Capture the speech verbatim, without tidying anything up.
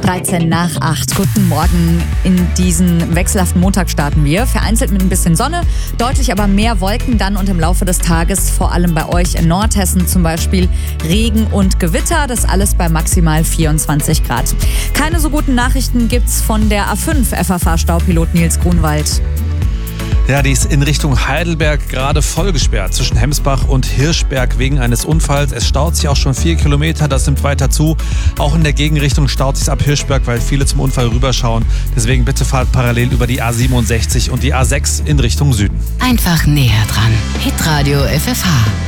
dreizehn nach acht. Guten Morgen. In diesen wechselhaften Montag starten wir. Vereinzelt mit ein bisschen Sonne, deutlich aber mehr Wolken dann und im Laufe des Tages, vor allem bei euch in Nordhessen zum Beispiel, Regen und Gewitter. Das alles bei maximal vierundzwanzig Grad. Keine so guten Nachrichten gibt's von der A fünf, F A H-Staupilot Nils Grunwald. Ja, die ist in Richtung Heidelberg gerade voll gesperrt zwischen Hemsbach und Hirschberg wegen eines Unfalls. Es staut sich auch schon vier Kilometer, das nimmt weiter zu. Auch in der Gegenrichtung staut sich ab Hirschberg, weil viele zum Unfall rüberschauen. Deswegen bitte fahrt parallel über die A siebenundsechzig und die A sechs in Richtung Süden. Einfach näher dran. Hitradio F F H.